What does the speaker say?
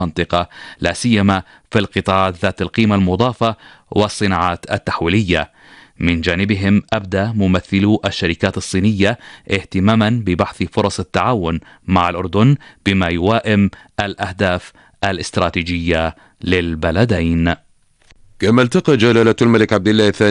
المنطقة، لا سيما في القطاعات ذات القيمة المضافة والصناعات التحويلية. من جانبهم أبدى ممثلو الشركات الصينية اهتماما ببحث فرص التعاون مع الأردن بما يوائم الأهداف الاستراتيجية للبلدين. كما التقى جلالة الملك عبد الله الثاني